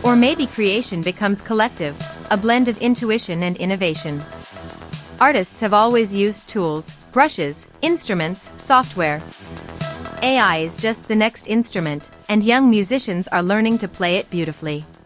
Or maybe creation becomes collective, a blend of intuition and innovation. Artists have always used tools, brushes, instruments, software. AI is just the next instrument, and young musicians are learning to play it beautifully.